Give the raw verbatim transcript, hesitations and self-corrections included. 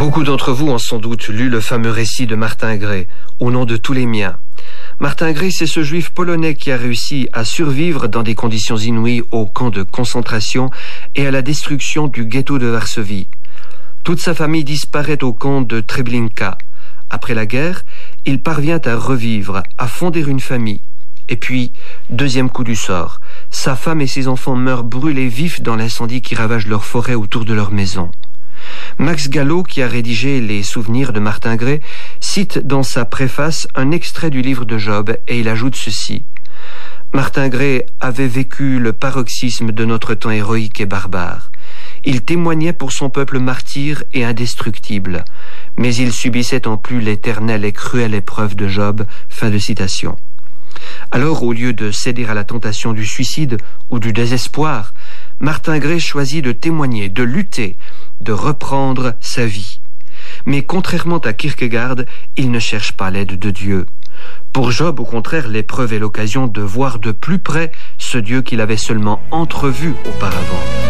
Beaucoup d'entre vous ont sans doute lu le fameux récit de Martin Gray, au nom de tous les miens. Martin Gray, c'est ce juif polonais qui a réussi à survivre dans des conditions inouïes au camp de concentration et à la destruction du ghetto de Varsovie. Toute sa famille disparaît au camp de Treblinka. Après la guerre, il parvient à revivre, à fonder une famille. Et puis, deuxième coup du sort, sa femme et ses enfants meurent brûlés vifs dans l'incendie qui ravage leur forêt autour de leur maison. Max Gallo, qui a rédigé les souvenirs de Martin Gray, cite dans sa préface un extrait du livre de Job et il ajoute ceci. Martin Gray avait vécu le paroxysme de notre temps héroïque et barbare. Il témoignait pour son peuple martyr et indestructible, mais il subissait en plus l'éternelle et cruelle épreuve de Job. Fin de citation. Alors, au lieu de céder à la tentation du suicide ou du désespoir, Martin Gray choisit de témoigner, de lutter, de reprendre sa vie. Mais contrairement à Kierkegaard, il ne cherche pas l'aide de Dieu. Pour Job, au contraire, l'épreuve est l'occasion de voir de plus près ce Dieu qu'il avait seulement entrevu auparavant.